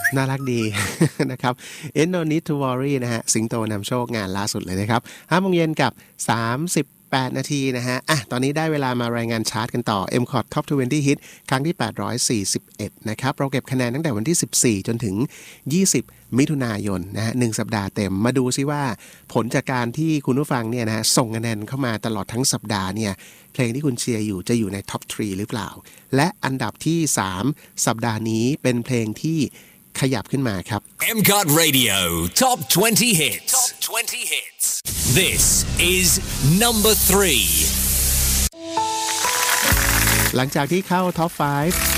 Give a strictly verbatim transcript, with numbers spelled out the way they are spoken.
น่ารักดี นะครับ Ain't No Need to Worry นะฮะสิงโตนำโชคงานล่าสุดเลยนะครับห้าโมงเย็นกับสามสิบแปดนาทีนะฮะอ่ะตอนนี้ได้เวลามารายงานชาร์ตกันต่อ เอ็ม ซี โอ ที Top ยี่สิบ Hit ครั้งที่แปดร้อยสี่สิบเอ็ดนะครับเราเก็บคะแนนตั้งแต่วันที่สิบสี่จนถึงยี่สิบมิถุนายนนะฮะหนึ่งสัปดาห์เต็มมาดูซิว่าผลจากการที่คุณผู้ฟังเนี่ยนะฮะส่งคะแนนเข้ามาตลอดทั้งสัปดาห์เนี่ยเพลงที่คุณเชียร์อยู่จะอยู่ใน Top สามหรือเปล่าและอันดับที่สามสัปดาห์นี้เป็นเพลงที่ขยับขึ้นมาครับเอ็ม ซี โอ ที Radio Top ยี่สิบ Hits Top ยี่สิบ Hits This is number three หลังจากที่เข้า Top ห้า